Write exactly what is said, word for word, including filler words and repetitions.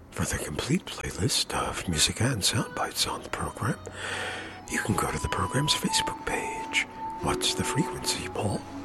For the complete playlist of music and sound bites on the program, you can go to the program's Facebook page. What's the frequency, Paul?